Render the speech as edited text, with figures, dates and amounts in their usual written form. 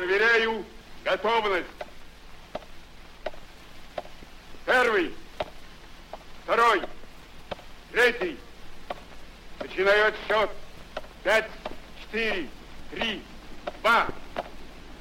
Проверяю готовность. Первый, второй, третий. Начинаю отсчет. 5, 4, 3, 2,